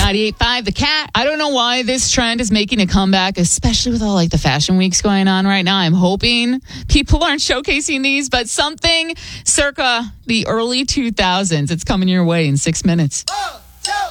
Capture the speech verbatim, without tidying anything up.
ninety-eight point five The Cat. I don't know why this trend is making a comeback, especially with all like the fashion weeks going on right now. I'm hoping people aren't showcasing these, but something circa the early two thousands. It's coming your way in six minutes.